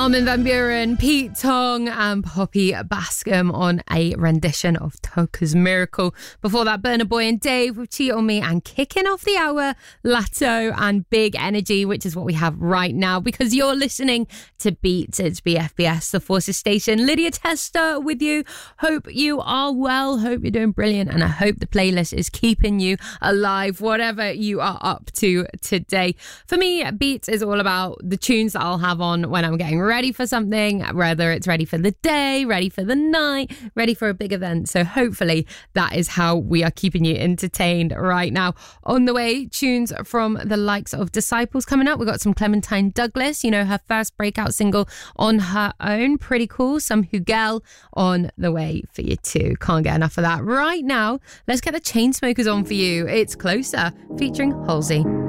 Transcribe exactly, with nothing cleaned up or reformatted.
Armin van Buuren, Pete Tong and Poppy Bascom on a rendition of Toka's Miracle. Before that, Burna Boy and Dave with Cheat On Me, and kicking off the hour, Latto and Big Energy, which is what we have right now because you're listening to Beats. It's B F B S, the Forces Station. Lydia Tester with you. Hope you are well. Hope you're doing brilliant. And I hope the playlist is keeping you alive, whatever you are up to today. For me, Beats is all about the tunes that I'll have on when I'm getting ready for something, whether it's ready for the day, ready for the night, ready for a big event. So hopefully that is how we are keeping you entertained right now. On the way, tunes from the likes of Disciples coming up. We've got some Clementine Douglas, you know, her first breakout single on her own. Pretty cool. Some Hugel on the way for you too. Can't get enough of that. Right now, let's get the Chainsmokers on for you. It's Closer featuring Halsey.